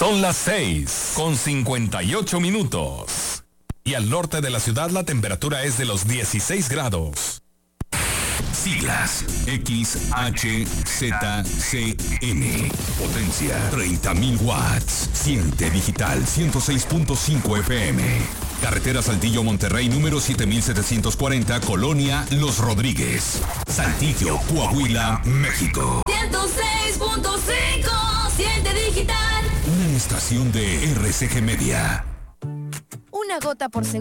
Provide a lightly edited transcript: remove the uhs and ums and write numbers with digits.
Son las 6:58. Y al norte de la ciudad la temperatura es de los 16 grados. Siglas XHZCN. Potencia 30.000 watts. Siente digital 106.5 FM. Carretera Saltillo Monterrey número 7740, Colonia Los Rodríguez. Saltillo, Coahuila, México. 106.5. Siente digital. Una estación de RCG Media. Una gota por segundo.